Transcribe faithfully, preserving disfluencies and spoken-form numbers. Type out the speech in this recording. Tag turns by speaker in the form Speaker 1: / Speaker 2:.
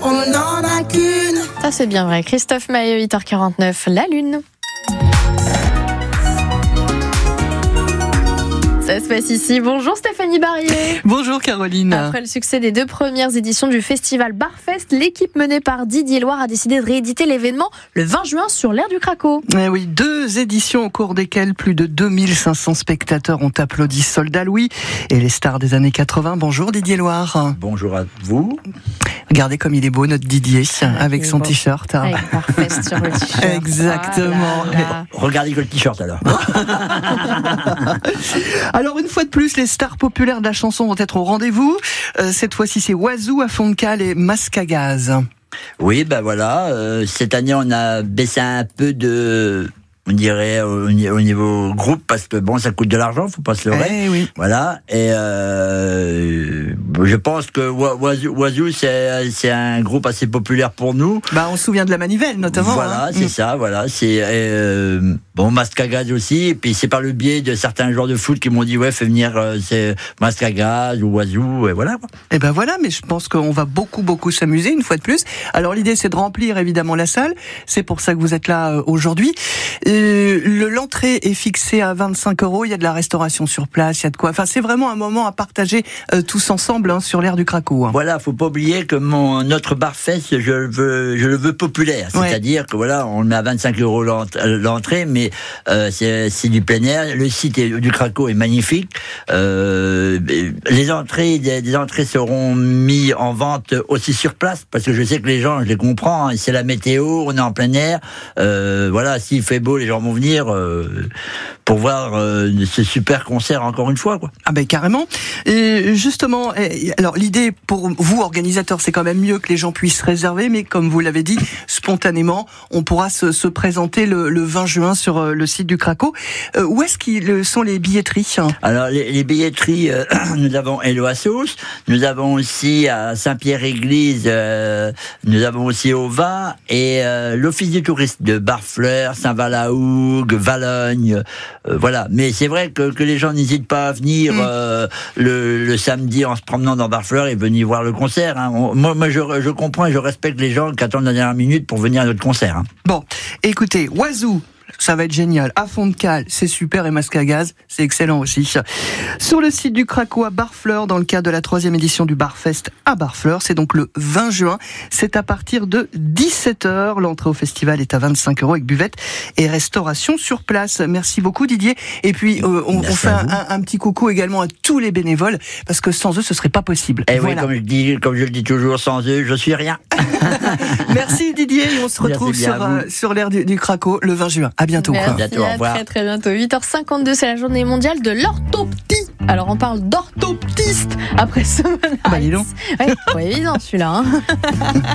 Speaker 1: on n'en a qu'une.
Speaker 2: Ça c'est bien vrai. Christophe Maé, huit heures quarante-neuf, la Lune. Ça se passe ici. Bonjour Stéphanie Barrier.
Speaker 3: Bonjour Caroline.
Speaker 2: Après le succès des deux premières éditions du festival Barfest, l'équipe menée par Didier Loire a décidé de rééditer l'événement le vingt juin sur l'aire du Craco.
Speaker 3: Eh oui, deux éditions au cours desquelles plus de deux mille cinq cents spectateurs ont applaudi Soldat Louis et les stars des années quatre-vingts. Bonjour Didier Loire.
Speaker 4: Bonjour à vous.
Speaker 3: Regardez comme il est beau notre Didier avec son
Speaker 2: beau.
Speaker 3: t-shirt.
Speaker 2: Avec Barfest sur le t-shirt.
Speaker 3: Exactement.
Speaker 2: Oh là là.
Speaker 4: Regardez que le t-shirt alors.
Speaker 3: Alors une fois de plus, les stars populaires de la chanson vont être au rendez-vous. Euh, cette fois-ci, c'est Oizo à fond de cale et Masque à gaz.
Speaker 4: Oui, ben voilà. Euh, cette année, on a baissé un peu de, on dirait au, au niveau groupe parce que bon, ça coûte de l'argent, faut pas se leurrer.
Speaker 3: Eh oui.
Speaker 4: Voilà. Et euh, je pense que Oizo, Oizo, c'est c'est un groupe assez populaire pour nous.
Speaker 3: Bah, on se souvient de la manivelle notamment.
Speaker 4: Voilà,
Speaker 3: hein.
Speaker 4: c'est
Speaker 3: mmh.
Speaker 4: ça. Voilà, c'est euh, bon, Masque à gaz aussi. Et puis c'est par le biais de certains joueurs de foot qui m'ont dit ouais, fais venir euh, c'est Masque à gaz ou Oizo et voilà. Quoi.
Speaker 3: Et ben voilà, mais je pense qu'on va beaucoup beaucoup s'amuser une fois de plus. Alors l'idée c'est de remplir évidemment la salle. C'est pour ça que vous êtes là euh, aujourd'hui. Euh, le l'entrée est fixée à vingt-cinq euros. Il y a de la restauration sur place, il y a de quoi. Enfin c'est vraiment un moment à partager euh, tous ensemble hein, sur l'aire du Craco. Hein.
Speaker 4: Voilà, faut pas oublier que mon notre Barfest, je le veux, je le veux populaire.
Speaker 3: Ouais.
Speaker 4: C'est-à-dire que voilà, on le met à vingt-cinq euros l'entrée, mais euh, c'est, c'est du plein air. Le site est, du Craco est magnifique. Euh, les entrées, des, des entrées seront mises en vente aussi sur place, parce que je sais que les gens, je les comprends. Hein, c'est la météo, on est en plein air. Euh, voilà, s'il fait beau, les gens vont venir euh, pour voir euh, ce super concert encore une fois, quoi.
Speaker 3: Ah ben carrément. Et justement, alors l'idée pour vous organisateurs, c'est quand même mieux que les gens puissent réserver, mais comme vous l'avez dit, spontanément, on pourra se, se présenter le, le vingt juin sur le site du Craco. Euh, où est-ce qu'ils sont les billetteries ?
Speaker 4: Alors les, les billetteries, euh, nous avons Hello Assos, nous avons aussi à Saint-Pierre-Église, euh, nous avons aussi au Va et euh, l'Office du tourisme de Barfleur, Saint-Val-la-Hougue, Valognes, euh, voilà. Mais c'est vrai que, que les gens n'hésitent pas à venir mmh. euh, le, le samedi en se promenant dans Barfleur et venir voir le concert. Hein. On, moi, moi je, je comprends et je respecte les gens qui attendent la dernière minute pour venir à notre concert. Hein.
Speaker 3: Bon, écoutez, Oizo, ça va être génial. À fond de cale, c'est super, et Masque à gaz, c'est excellent aussi. Sur le site du Craco à Barfleur, dans le cadre de la troisième édition du Barfest à Barfleur, c'est donc le vingt juin. C'est à partir de dix-sept heures. L'entrée au festival est à vingt-cinq euros avec buvette et restauration sur place. Merci beaucoup Didier. Et puis euh, on, on fait un, un, un petit coucou également à tous les bénévoles, parce que sans eux, ce serait pas possible.
Speaker 4: Et
Speaker 3: voilà.
Speaker 4: oui, comme je dis, comme je le dis toujours, sans eux, je suis rien.
Speaker 3: Merci Didier. Et on se retrouve sur, euh, sur l'aire du, du Craco le vingt juin. À bientôt.
Speaker 2: Merci,
Speaker 4: bientôt, au revoir.
Speaker 2: à très très bientôt. huit heures cinquante-deux, c'est la journée mondiale de l'orthoptie. Alors on parle d'orthoptiste après ce
Speaker 3: ah bah dis donc.
Speaker 2: Ouais, ouais, évident celui-là. Hein.